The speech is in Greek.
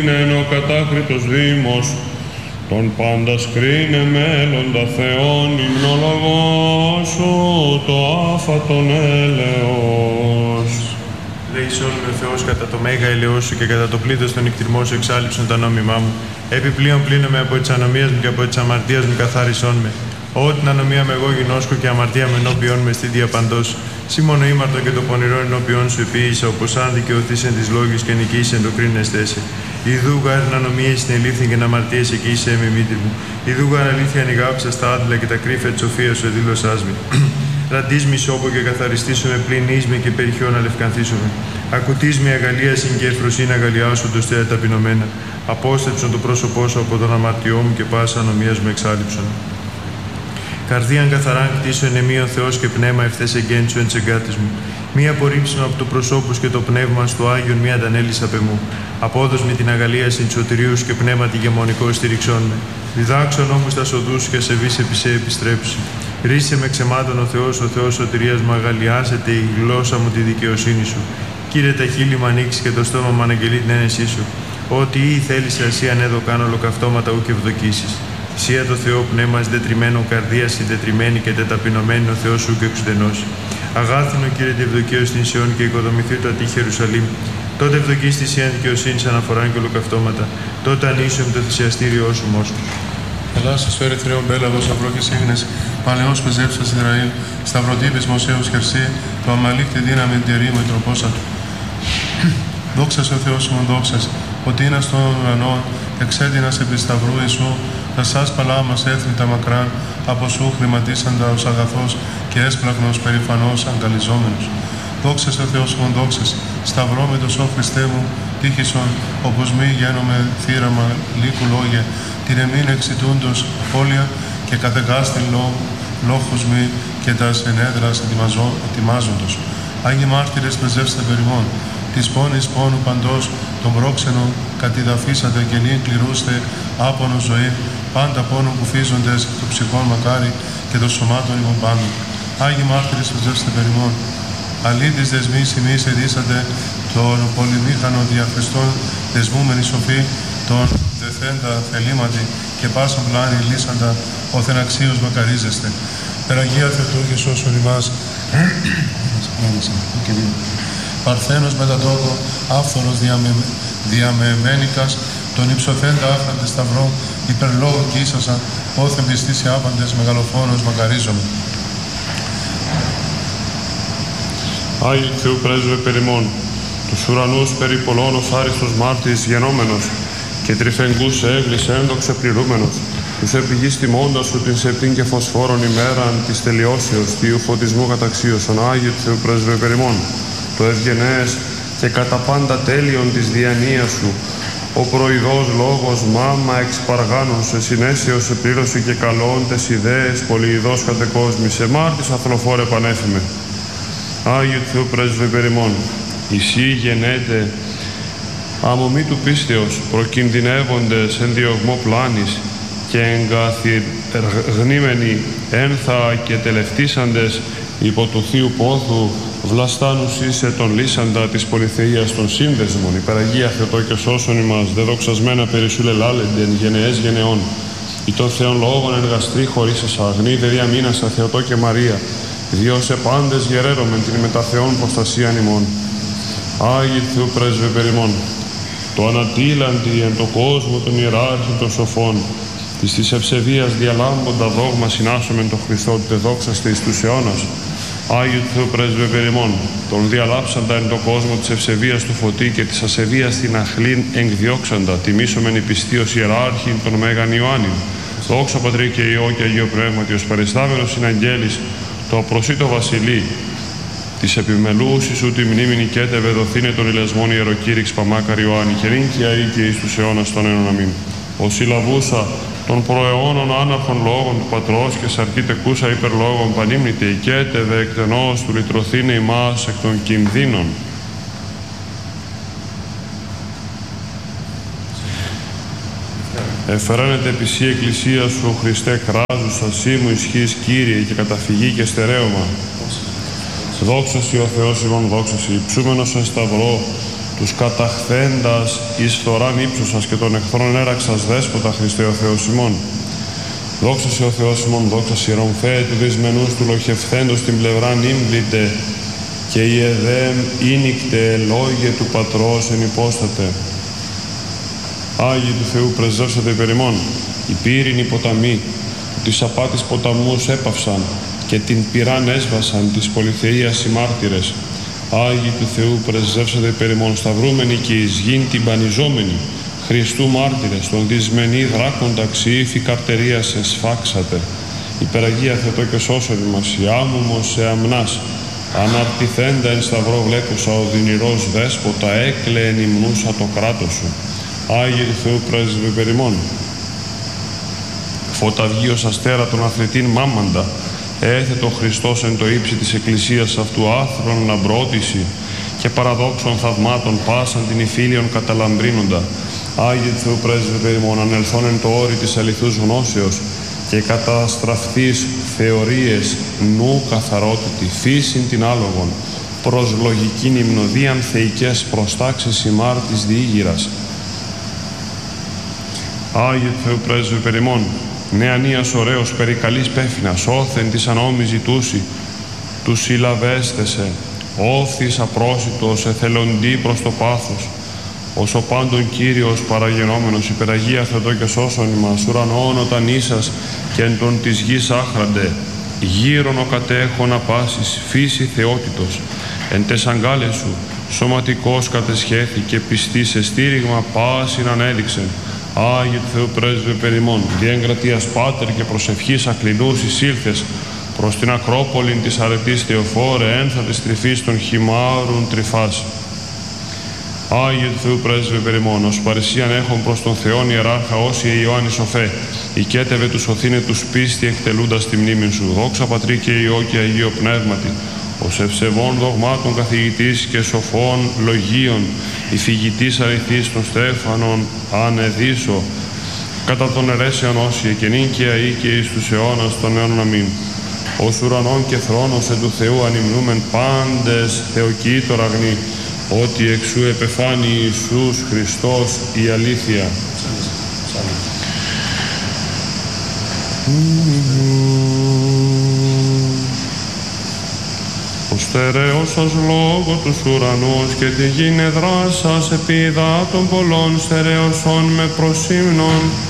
Είναι ο κατάκριτος Δήμος, τον πάντα σκρίνε μέλλοντα Θεόν υμνολογός σου, το άφατον έλεος. Λέησον με Θεός κατά το μέγα ελαιός σου και κατά το πλήθος των νυκτυρμών σου εξάλληψον τα νόμιμά μου. Επιπλέον πλύνομαι από τις ανομίες μου και από τις αμαρτίες μου καθάρισόν με. Ό την ανομία με εγώ γινώσκω και αμαρτία με ενώπιον με στη διαπαντός. Σύ μόνο ήμαρτο και το πονηρό ενώπιον σου επίησα, όπως αν δικαιωθείς εν της λόγης και νικήσεις εν το κρίνεστέ σε. Ιδού γάρ ανομίες στην ελήφθη και να αμαρτίες εκεί σε με μήτρη μου. Ιδού γάρ αλήθεια ανηγάψα στα άντλα και τα κρύφια της σοφίας σου εδήλωσάς με. Ραντής μη σώπο και καθαριστήσω με πλην ίσμη και περιχιόν αλευκανθήσω με. Ακουτής με αγαλίασιν και ευφροσύνη αγαλιάσοντος τε ταπεινωμένα. Απόστεψον το πρόσωπό σου από τον αμαρτιό μου και πάσα ανομίας μου εξάλληψον. Καρδίαν καθαράν κτίσω ενεμίον Θεός και πνεύμα ευθές εγκέντσου εν τσεγκάτης μου. Μη απορρίψιμο από το προσώπους και το πνεύμα στο Άγιον μη αντανέλης απ' εμού. Απόδος με την αγαλίασιν σωτηρίου και πνεύμα τη γεμονικό στηριξών με. Διδάξον όμως τα σοδούς και ασεβείς επί σε επιστρέψει. Ρίσε με ξεμάτων ο Θεός σωτηρίας μου, αγαλιάσετε η γλώσσα μου τη δικαιοσύνη σου. Κύριε τα χείλη μου ανοίξει και το στόμα μου αναγγελεί την ένεσή σου. Ότι ή θέλεις εσύ ανέδω κάνω ολοκαυτώματα ου και ευδοκίσεις. Σία το Θεό πνεύμα συντετριμένο καρδία συντετριμένη και τεταπεινωμένη ο Θεός σου και εξουδενώσει. Αγάθινο Κύριε τη ευδοκίω στην Σιών και οικοδομηθεί το ατύχη Ιερουσαλήμ. Τότε ευδοκείς τη Σιάν δικαιοσύνης αναφοράν και ολοκαυτώματα. Τότε ανήσου με το θυσιαστήριό σου μόσου. Ελλάσσης ο Ερυθρέων Μπέλαγος, αυρό και σύγνες, παλαιός πεζεύσας Ισραήλ, σταυροτύπης Μωσέως Χερσή, το αμαλίκτη δύναμη τηρήμου η τροπόσα του. Δόξα σε ο Θεός μου, δόξας, ότι είναι στον ουρανό, εξέτεινας επί σταυρού Ιησού, τα σας παλά μας έθνη τα μακράν, από σου χρηματίσαντα ως αγαθός και έσπλαγνος περηφανός αγκαλιζόμενος. Δόξα σε ο Θεός μου, δόξας, σταυρό με το σώ Χριστέ μου, τύχησον, όπως μη γένομαι θύραμα λύκου λόγια, την εμήν εξητούντος όλια και καθεγάστη λόγους μη και τα ενέδρας ετοιμάζοντος. Άγιοι μάρτυρες πεζεύστε περιμών, της πόνης πόνου παντός, των πρόξενων κατηδαφίσατε και νύν κληρούστε άπονο ζωή, πάντα πόνο που φύζοντες το ψυχόν μακάρι και το σωμάτων ημών πάντων. Άγιοι μάρτυρες πεζεύστε περιμών, αλήτης δεσμής ημείς εδίσατε τον πολυμήχανο διαχριστών δεσμούμενη σοφή, τον δεθέντα θελήματι και πάσαν πλάνη λύσαντα ο θεναξίος μακαρίζεστε. Περαγία Θεοτούργη σώσον ημάς, Παρθένος μετατόκο, άφθορος διαμεμένικας, τον υψοθέντα άφραντε σταυρό, υπερλόγου και ίσασα, όθεν πιστής οι άπαντες, μεγαλοφόνος μακαρίζομαι. Άγιοι Θεού πρέσβε περιμών, τους ουρανούς περί πολλών ο άριστος μάρτης γενόμενος και τρυφεγγούς έγλης ένδοξε πληρούμενος, τους επιγείς τιμώντας σου την σεπτήν και φωσφόρων ημέραν της τελειώσεως, θείου φωτισμού καταξίωσον. Άγιοι Θεού πρέσβε περιμών, το ευγενές και κατά πάντα τέλειον της διανοίας σου, ο προειδός λόγος μάμα εξ παργάνων σε συνέσεως σε πλήρωση και καλών τες ιδέες πολυειδός κατεκόσμησε, μάρτης αθλοφόρε πανέφημε. Άγιοι Θεού πρέσβε περιμών, Ισί γενέτε αμομή του πίστεως, προκινδυνεύοντες εν διωγμό πλάνης και εγκαθυγνήμενοι ένθα και τελευτήσαντες υπό του Θείου πόθου, βλαστάνους είσαι τον λύσαντα της πολυθείας των σύνδεσμων. Υπεραγία Θεοτό και σώσον ημάς, δε δοξασμένα περί σου λελάλεντεν γενεές γενεών. Ή των Θεών λόγων εργαστρή χωρίς αγνή, δε διαμήνασα Θεοτό και Μαρία, διώσε πάντες γεραίρομεν την μετα Θεών προστασίαν ημών. Άγιοι Θεού πρέσβε περιμών, το ανατήλαντι εν το κόσμο των ιεράρχων των σοφών, της ευσεβίας διαλάμποντα δόγμα συνάσσομεν το Χριστό, τε δόξαστε εις τους αιώνας. Άγιοι Θεού πρέσβε περιμών, τον διαλάψαντα εν το κόσμο της ευσεβίας του φωτί και της ασεβίας την αχλήν εκδιώξαντα, τιμήσομεν η πιστίος ιεράρχην των Μέγαν Ιωάννην. Δόξα Πατρί και Υιό και Αγίο Πνεύματι, ως παριστάμενος συναγγέλης, το προσίτο βασιλεί, της επιμελούς σου τη μνήμη νικέτευε δοθήνε των ηλεσμών ιεροκήρυξ Παμάκαρ Ιωάννη και νύχια ή και εις τους αιώνας των αιώνων αμήν. Ως συλλαβούσα των προαιώνων άναρχων λόγων του Πατρός και σαρκίτεκούσα υπερλόγων πανύμνητε οικέτευε εκτενώς του λυτρωθήνε ημάς εκ των κινδύνων. Εφεραίνεται επί σύ εκκλησία σου, Χριστέ, κράζουσα, σύ μου ισχύς, Κύριε, και καταφυγή και στερέωμα. Δόξα σοι ο Θεός ημών, δόξα σοι, υψούμενος εν σταυρό, τους καταχθέντας εις φθοράν ύψωσας και των εχθρών έραξας δέσποτα Χριστέ ο Θεός ημών. Δόξα σε ο Θεός ημών, δόξα σε ιερομφαίε του δυσμενούς του λοχευθέντος την πλευράν ύμπλητε και η εδέμ ίνικτε λόγια του Πατρός εν υπόστατε. Άγιοι του Θεού πρεσβεύσατε υπέρ ημών, οι πύρινοι ποταμοί που της απάτης ποταμούς έπαυσαν και την πυράν έσβασαν της πολυθείας οι μάρτυρες. Άγιοι του Θεού πρεσβεύσατε υπέρ ημών, σταυρούμενοι και εις γην την πανιζόμενοι, Χριστού μάρτυρες, τον δυσμενή δράκοντα ξύφη καρτερίας εσφάξατε. Υπεραγία Θεοτό και σώσον ημάς, η άμωμος σε αμνάς, αναρτηθέντα εν σταυρό βλέπουσα ο δυνηρός δέσποτα, έκλαιεν υμνούσα το κράτος σου. Άγιοι του Θεού πρέσβε υπέρ ημών. Φωταυγίος αστέρα των αθλητήν μάμαντα, έθετο Χριστός εν το ύψη της Εκκλησίας αυτού άθρων λαμπρότηση και παραδόξων θαυμάτων πάσαν την υφήλιον καταλαμπρίνοντα. Άγιοι του Θεού πρέσβε υπέρ ημών, ανελθόν εν το όρι της αληθούς γνώσεως και καταστραφθείς θεωρίες νου καθαρότητη, φύσιν την άλογον, προς λογικήν υμνοδίαν θεϊκές προστάξεις ημάρ της διήγυρας. Άγιοι του Θεού πρέσβε υπέρ ημών, νεανίας ωραίος περικαλής πέφυνας, όθεν της ανόμη ζητούσι, του συλλαβέστεσε, όφθης απρόσιτος εθελοντή προς το πάθος, ως ο πάντων Κύριος παραγενόμενος, υπεραγία Θεοτό και σώσον ημάς, ουρανών όταν ίσας και εν τον της γης άχραντε, γύρον ο κατέχον απάσης, φύση θεότητος, εν τες αγκάλες σου, σωματικός κατεσχέθη και πιστή σε στήριγμα πάσιν ανέδειξεν. Άγιοι του Θεού πρέσβε περ ημών, διέγκρατίας Πάτερ και προσευχής ακλινούς εισήλθες προς την Ακρόπολην της αρετής Θεοφόρε, ένθα της τρυφής των χυμάρων τρυφάς. Άγιοι του Θεού πρέσβε περ ημών, ως παρησίαν έχων προς τον Θεόν ιεράρχα όσοι Ιωάννη σοφέ, οικέτευε τους οθήνε τους πίστη εκτελούντας τη μνήμη σου. Δόξα Πατρί και Υιό και Αγίο Πνεύματι, ως ευσεβών δογμάτων καθηγητής και σοφών λογίων, υφηγητής αριθής των Στέφανων ανεδίσω, κατά των αιρέσεων όσοι εκενήν και αεί και εις τους αιώνας των αιώνων αμήν. Ως ουρανών και θρόνος εν του Θεού ανυμνούμεν πάντες θεοκοίτορ αγνή, ότι εξού επεφάνει Ιησούς Χριστός η αλήθεια. Ο στερέος σας λόγω τους ουρανούς και τη γη εδράσας επί υδάτων πολλών στερεωσών με προσύμνων